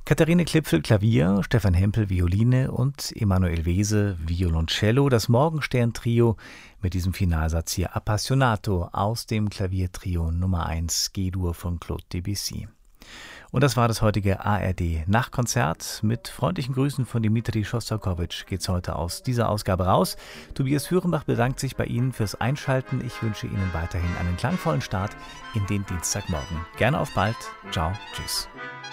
Katharine Klipfel Klavier, Stefan Hempel Violine und Emanuel Wese Violoncello. Das Morgenstern-Trio mit diesem Finalsatz hier Appassionato aus dem Klaviertrio Nummer 1 G-Dur von Claude Debussy. Und das war das heutige ARD-Nachtkonzert. Mit freundlichen Grüßen von Dimitri Schostakowitsch geht's heute aus dieser Ausgabe raus. Tobias Führenbach bedankt sich bei Ihnen fürs Einschalten. Ich wünsche Ihnen weiterhin einen klangvollen Start in den Dienstagmorgen. Gerne auf bald. Ciao, tschüss.